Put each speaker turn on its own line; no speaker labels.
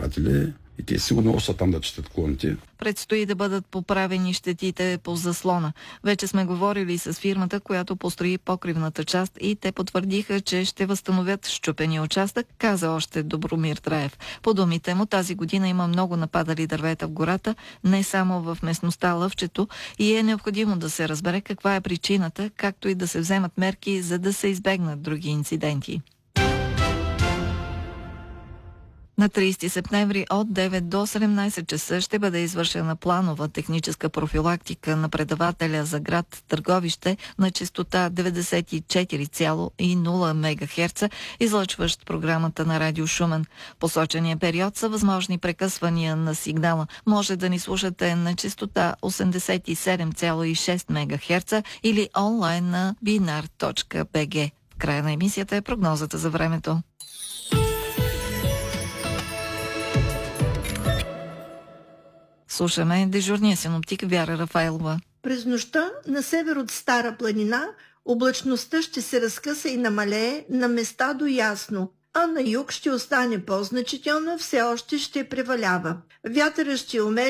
приятели и те сигурно още там да четат клоните.
Предстои да бъдат поправени щетите по заслона. Вече сме говорили с фирмата, която построи покривната част и те потвърдиха, че ще възстановят счупения участък, каза още Добромир Траев. По думите му, тази година има много нападали дървета в гората, не само в местността Лъвчето, и е необходимо да се разбере каква е причината, както и да се вземат мерки, за да се избегнат други инциденти. На 30 септември от 9 до 17 часа ще бъде извършена планова техническа профилактика на предавателя за град Търговище на честота 94,0 МГц, излъчващ програмата на Радио Шумен. Посочения период са възможни прекъсвания на сигнала. Може да ни слушате на честота 87,6 МГц или онлайн на binar.bg. В края на емисията е прогнозата за времето. Слушаме дежурния синоптик Вяра Рафаелова.
През нощта на север от Стара планина облачността ще се разкъса и намалее на места до ясно, а на юг ще остане по-значителна, все още ще превалява. Вятърът ще умерен